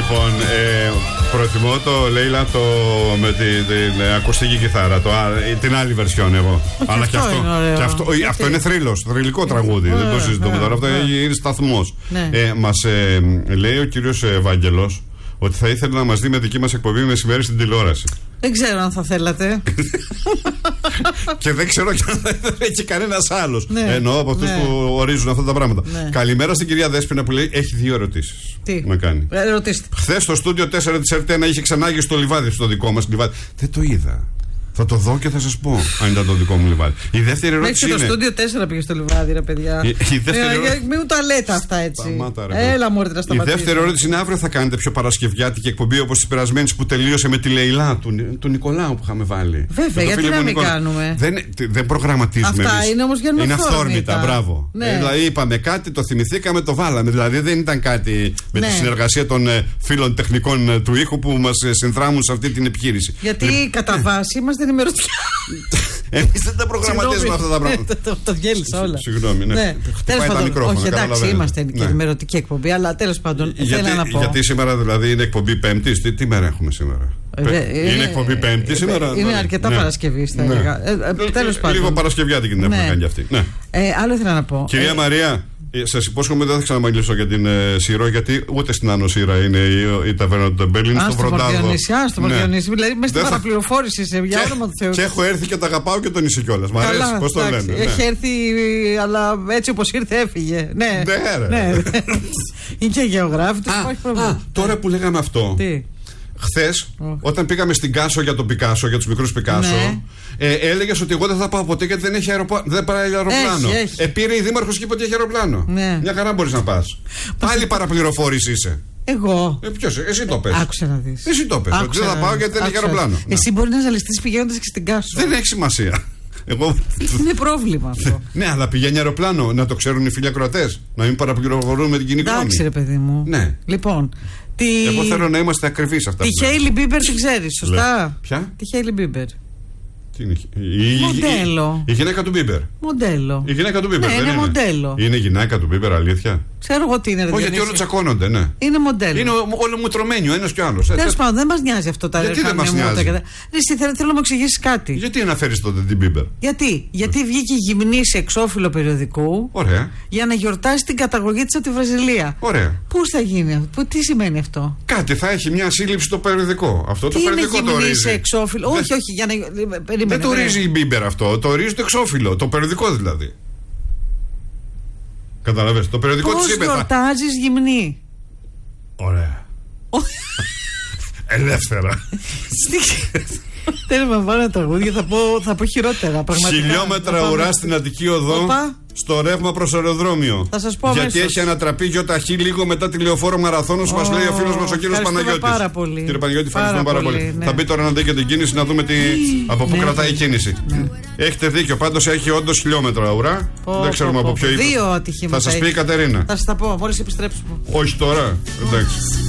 Λοιπόν, προτιμώ το Λέιλα με την ακουστική κιθάρα, την άλλη βερσιόν εγώ. Αλλά και αυτό είναι θρυλικό τραγούδι. Δεν το συζητούμε τώρα. Αυτό είναι σταθμός. Μας λέει ο κύριος Ευάγγελος ότι θα ήθελε να μας δει με δική μας εκπομπή μεσημέρι στην τηλεόραση. Δεν ξέρω αν θα θέλατε. Και δεν ξέρω και αν θα ήθελε και κανένας άλλος. Εννοώ από αυτούς που ορίζουν αυτά τα πράγματα. Καλημέρα στην κυρία Δέσποινα που λέει έχει 2 ερωτήσεις. Τι να κάνει. Χθες στο στούντιο 4 της RTN είχε ξανάγει στο λιβάδι, στο δικό μας λιβάδι. Δεν το είδα. Θα το δω και θα σας πω αν ήταν το δικό μου λιβάδι. Η δεύτερη ερώτηση είναι. Το στούντιο 4 πήγε στο λιβάδι, ρε παιδιά. Μην τουαλέτα αυτά έτσι. Έλα μόρτι να σταματήσει. Η δεύτερη ερώτηση είναι αύριο θα κάνετε πιο παρασκευιάτικη εκπομπή όπως τις περασμένες που τελείωσε με τη Λεϊλά του Νικολάου που είχαμε βάλει. Βέβαια, γιατί να μην κάνουμε. Δεν προγραμματίζουμε. Αυτά είναι όμως για να είναι αυθόρμητα. Μπράβο. Δηλαδή είπαμε κάτι, το θυμηθήκαμε, το βάλαμε. Δηλαδή δεν ήταν κάτι με τη συνεργασία των φίλων τεχνικών του ήχου που μας συνδράμουν σε αυτή την επιχείρηση. Γιατί κατά βάση είμαστε ενημερωτικά. Εμείς δεν τα προγραμματίζουμε αυτά τα πράγματα. Το διέλυσα όλα. Συγγνώμη, ναι. Χτυπάει τα μικρόφωνα. Όχι, εντάξει, είμαστε και ενημερωτική εκπομπή, αλλά τέλος πάντων θέλω να πω. Γιατί σήμερα δηλαδή είναι εκπομπή Πέμπτης, τι μέρα έχουμε σήμερα? Είναι εκπομπή Πέμπτη σήμερα. Είναι αρκετά Παρασκευή, θα έλεγα. Τέλος πάντων. Λίγο Παρασκευιάτικη την έχουμε κάνει κι αυτή. Άλλο ήθελα να πω. Κυρία Μαρία, σας υπόσχομαι δεν θα ξαναμιλήσω για την Σύρο, γιατί ούτε στην Άνω Σύρα είναι η ταβέρνα του Τεμπέλη, είναι στο Βροντάδο. Στο Πορτιονίσι, δηλαδή μέσα στην παραπληροφόρηση για όνομα του Θεού. Και έχω έρθει και τα αγαπάω και τον νησί κιόλας. Μ' αρέσει, πώς το λένε. Έχει έρθει, αλλά έτσι όπως ήρθε έφυγε. Ναι. Είναι και γεωγράφη. Τώρα που λέγαμε αυτό. Χθες, όταν πήγαμε στην Κάσο για τον Πικάσο, για τους μικρούς Πικάσο, έλεγες ότι εγώ δεν θα πάω ποτέ γιατί δεν πάει αεροπλάνο. Πήρε η δήμαρχος και είπε ότι έχει αεροπλάνο. Μια χαρά μπορείς να πας. Πάλι παραπληροφόρηση είσαι. Εγώ. Ποιος, εσύ το πες. Άκουσα να δεις. Εσύ το πες. Δεν θα πάω γιατί δεν έχει αεροπλάνο. Εσύ μπορεί να ζαλιστείς πηγαίνοντας και στην Κάσο. Δεν έχει σημασία. Είναι πρόβλημα αυτό. Ναι, αλλά πηγαίνει αεροπλάνο. Να το ξέρουν οι φίλοι ακροατές. Να μην παραπληροφορούν με την κοινή γνώμη. Εντάξει, ρε παιδί μου. Λοιπόν. Εγώ θέλω να είμαστε ακριβείς αυτά. Τη Χέιλι Μπίμπερ την ξέρεις, σωστά? Ποια? Τη Χέιλι Μπίμπερ. Τι είναι? Μοντέλο. Η γυναίκα του Μπίμπερ. Μοντέλο. Η γυναίκα του Μπίμπερ. Είναι μοντέλο. Είναι γυναίκα του Μπίμπερ, αλήθεια? Ξέρω εγώ τι είναι. Όχι, γιατί όλοι τσακώνονται, ναι. Είναι μοντέλο. Είναι όλο μου τρομένιο, ένας και άλλος. Τέλος πάντων, δεν μας νοιάζει αυτό τα ρεκάμια. Γιατί δεν μας νοιάζει? Θέλω να μου εξηγήσεις κάτι. Γιατί αναφέρεις τότε την Μπίμπερ? Γιατί βγήκε γυμνή σε εξώφυλλο περιοδικού. Ωραία. Για να γιορτάσει την καταγωγή της από τη Βραζιλία. Ωραία. Πού θα γίνει αυτό? Τι σημαίνει αυτό? Κάτι θα έχει μια σύλληψη στο περιοδικό. Αυτό το περιοδικό το ορίζει. Σε εξώφυλλο. Όχι, για να. Δεν το ορίζει η Μπίμπερ αυτό. Το ορίζει το εξώφυλλο. Το περιοδικό δηλαδή. Καταλαβες, το περιοδικό της είπε. Πώς γιορτάζεις γυμνή? Ωραία. Ελεύθερα. Τέλος να βάλω ένα τραγούδι, θα πω χειρότερα. Χιλιόμετρα ουρά στην Αττική Οδό. Στο ρεύμα προς αεροδρόμιο. Θα σας πω γιατί αμέσως. Έχει ανατραπεί γιοταχή λίγο μετά τη Λεωφόρο Μαραθώνος, μας λέει ο φίλος μας ο κύριος Παναγιώτης. Πάρα πολύ. Κύριε Παναγιώτη, ευχαριστούμε πάρα πολύ. Ναι. Θα μπει τώρα να δει και την κίνηση, να δούμε από πού κρατάει η κίνηση. Ναι. Έχετε δίκιο, πάντως έχει όντως χιλιόμετρα ουρά. Δεν ξέρουμε από ποιο είδος. 2 ατυχήματα. Θα σας πει η Κατερίνα. Θα σας τα πω, μόλις επιστρέψουμε. Όχι τώρα, εντάξει.